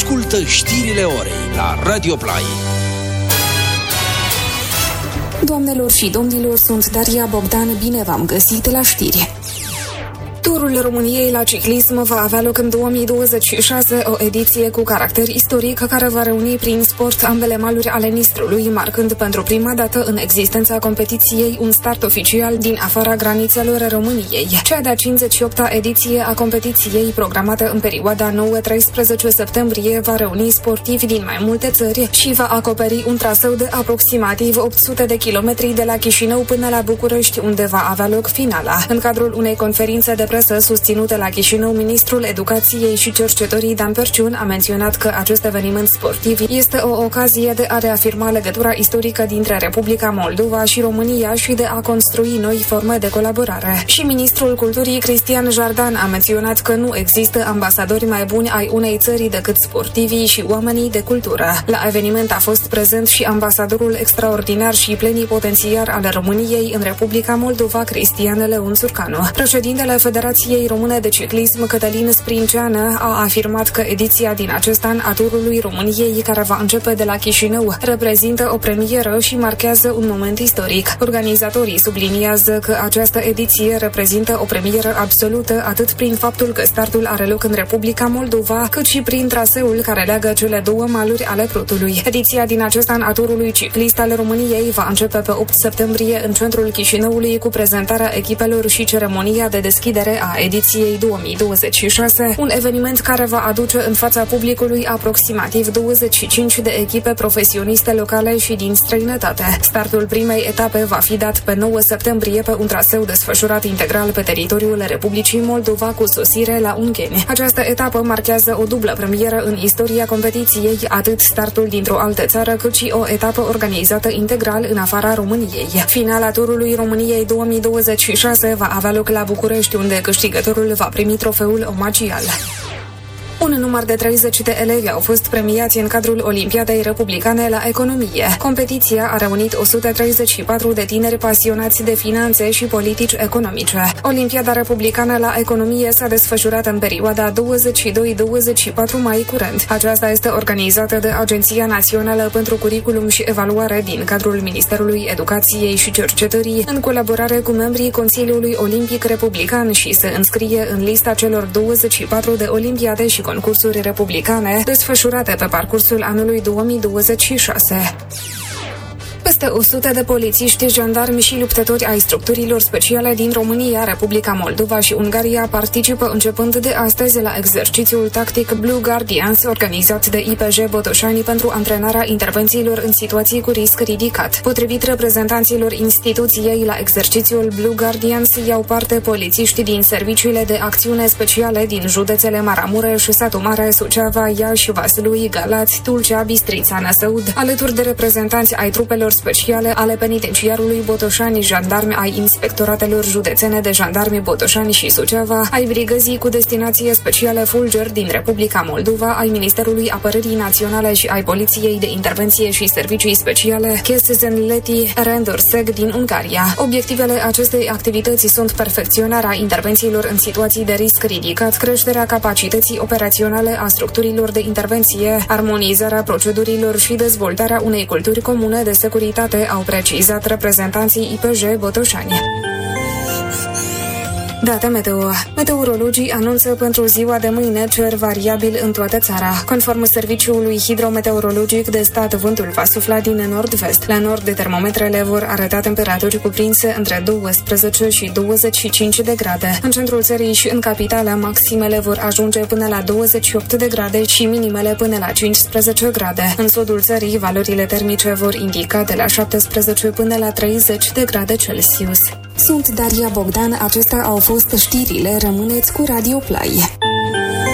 Ascultă știrile orei la Radio Play. Doamnelor și domnilor, sunt Daria Bogdan, bine v-am găsit la știri. Turul României la ciclism va avea loc în 2026, o ediție cu caracter istoric care va reuni prin sport ambele maluri ale Nistrului, marcând pentru prima dată în existența competiției un start oficial din afara granițelor României. Cea de-a 58-a ediție a competiției, programată în perioada 9-13 septembrie, va reuni sportivi din mai multe țări și va acoperi un traseu de aproximativ 800 de kilometri de la Chișinău până la București, unde va avea loc finala. În cadrul unei conferințe de presă susținută la Chișinău, ministrul Educației și Cercetării Dan Perciun a menționat că acest eveniment sportiv este o ocazie de a reafirma legătura istorică dintre Republica Moldova și România și de a construi noi forme de colaborare. Și ministrul Culturii Cristian Jardan a menționat că nu există ambasadori mai buni ai unei țări decât sportivii și oamenii de cultură. La eveniment a fost prezent și ambasadorul extraordinar și plenipotențiar al României în Republica Moldova, Cristian Leon Țurcanu. Președintele Federației Române de Ciclism, Cătălin Sprinceană, a afirmat că ediția din acest an a Turului României, care va începe de la Chișinău, reprezintă o premieră și marchează un moment istoric. Organizatorii subliniază că această ediție reprezintă o premieră absolută atât prin faptul că startul are loc în Republica Moldova, cât și prin traseul care leagă cele două maluri ale Prutului. Ediția din acest an a Turului Ciclist al României va începe pe 8 septembrie în centrul Chișinăului cu prezentarea echipelor și ceremonia de deschidere a ediției 2026, un eveniment care va aduce în fața publicului aproximativ 25 de echipe profesioniste locale și din străinătate. Startul primei etape va fi dat pe 9 septembrie pe un traseu desfășurat integral pe teritoriul Republicii Moldova cu sosire la Ungheni. Această etapă marchează o dublă premieră în istoria competiției, atât startul dintr-o altă țară, cât și o etapă organizată integral în afara României. Finala Turului României 2026 va avea loc la București, unde câștigătorul va primi trofeul omagial. Un număr de 30 de elevi au fost premiați în cadrul Olimpiadei Republicane la Economie. Competiția a reunit 134 de tineri pasionați de finanțe și politici economice. Olimpiada Republicană la Economie s-a desfășurat în perioada 22-24 mai curent. Aceasta este organizată de Agenția Națională pentru Curriculum și Evaluare din cadrul Ministerului Educației și Cercetării, în colaborare cu membrii Consiliului Olimpic Republican, și se înscrie în lista celor 24 de olimpiade și concursuri republicane desfășurate pe parcursul anului 2026. Peste 100 de polițiști, jandarmi și luptători ai structurilor speciale din România, Republica Moldova și Ungaria participă începând de astăzi la exercițiul tactic Blue Guardians organizat de IPJ Botoșani pentru antrenarea intervențiilor în situații cu risc ridicat. Potrivit reprezentanților instituției, la exercițiul Blue Guardians iau parte polițiști din serviciile de acțiune speciale din județele Maramureș, Satu Mare, Suceava, Iași, Vaslui, Galați, Tulcea, Bistrița, Năsăud, alături de reprezentanți ai trupelor speciale ale penitenciarului Botoșani, jandarmi ai inspectoratelor județene de jandarmi Botoșani și Suceava, ai brigăzii cu destinație specială Fulger din Republica Moldova, ai Ministerului Apărării Naționale și ai Poliției de Intervenție și Servicii Speciale Kesezenleti Rendorseg din Ungaria. Obiectivele acestei activități sunt perfecționarea intervențiilor în situații de risc ridicat, creșterea capacității operaționale a structurilor de intervenție, armonizarea procedurilor și dezvoltarea unei culturi comune de securitate, au precizat reprezentanții IPJ Botoșani. Date meteo. Meteorologii anunță pentru ziua de mâine cer variabil în toată țara. Conform Serviciului Hidrometeorologic de Stat, vântul va sufla din nord-vest. La nord, termometrele vor arăta temperaturi cuprinse între 12 și 25 de grade. În centrul țării și în capitală, maximele vor ajunge până la 28 de grade și minimele până la 15 grade. În sudul țării, valorile termice vor indica de la 17 până la 30 de grade Celsius. Sunt Daria Bogdan, acestea au fost știrile, rămâneți cu Radio Play.